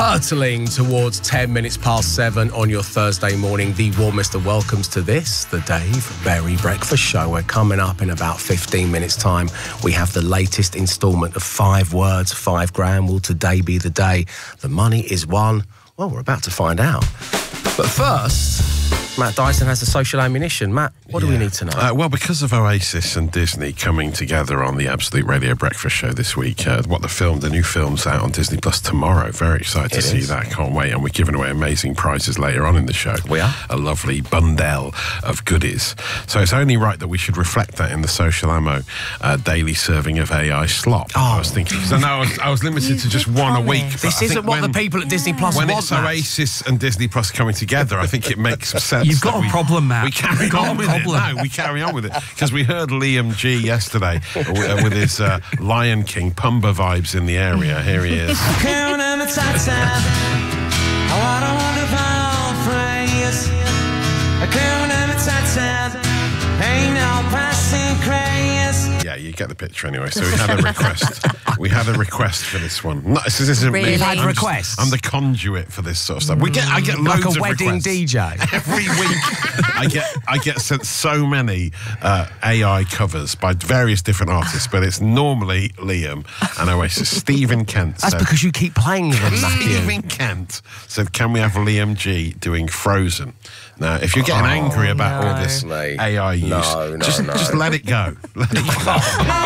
hurtling towards 10 minutes past 7 on your Thursday morning. The warmest of welcomes to this, the Dave Berry Breakfast Show. We're coming up in about 15 minutes' time. We have the latest instalment of 5 words, 5 grand. Will today be the day the money is won? Well, we're about to find out. But first, Matt Dyson has the social ammunition. Matt, what do we need to know? Well, because of Oasis and Disney coming together on the Absolute Radio Breakfast Show this week, the new film's out on Disney Plus tomorrow. Very excited to see that. Can't wait. And we're giving away amazing prizes later on in the show. We are? A lovely bundle of goodies. So it's only right that we should reflect that in the Social Ammo daily serving of AI slop. I was thinking, because I know I was limited to just one a week. This isn't what the people at Disney Plus want, When it's Oasis and Disney Plus coming together, I think it makes some sense. You've got a problem, Matt. We carry on with it. No, we carry on with it. Because we heard Liam G yesterday with his Lion King Pumbaa vibes in the area. Here he is. Yeah, you get the picture anyway. So we had a request. We had a request for this one. No, this isn't really? me. You've had requests? I'm the conduit for this sort of stuff. I get loads like a of wedding requests. DJ. Every week I get sent so many AI covers by various different artists, but it's normally Liam and Oasis. Stephen Kent That's because you keep playing them, Matthew. Stephen Kent said, can we have Liam G doing Frozen? Now, if you're getting angry about all this AI use, just let it go. Let it go.